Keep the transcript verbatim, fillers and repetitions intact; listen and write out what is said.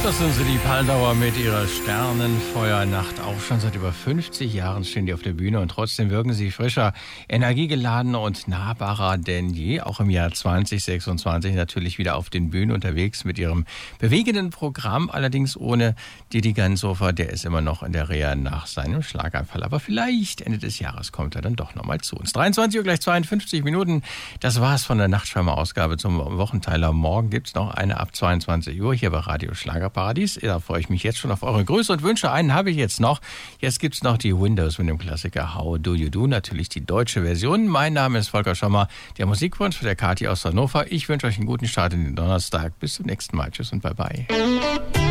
Das sind sie, die Paldauer mit ihrer Sternenfeuernacht. Auch schon seit über fünfzig Jahren stehen die auf der Bühne und trotzdem wirken sie frischer, energiegeladener und nahbarer denn je. Auch im Jahr zwanzig sechsundzwanzig natürlich wieder auf den Bühnen unterwegs mit ihrem bewegenden Programm. Allerdings ohne Didi Ganshofer, der ist immer noch in der Reha nach seinem Schlaganfall. Aber vielleicht Ende des Jahres kommt er dann doch nochmal zu uns. dreiundzwanzig Uhr gleich zweiundfünfzig Minuten. Das war's von der Nachtschwärmer-Ausgabe zum Wochenteiler. Morgen gibt's noch eine ab zweiundzwanzig Uhr hier bei Radio Schlagerparadies. Da freue ich mich jetzt schon auf eure Grüße und Wünsche. Einen habe ich jetzt noch. Jetzt gibt's noch die Windows mit dem Klassiker How Do You Do. Natürlich die deutsche Version. Mein Name ist Volker Schommer, der Musikwunsch für der Kathi aus Hannover. Ich wünsche euch einen guten Start in den Donnerstag. Bis zum nächsten Mal. Tschüss und bye bye.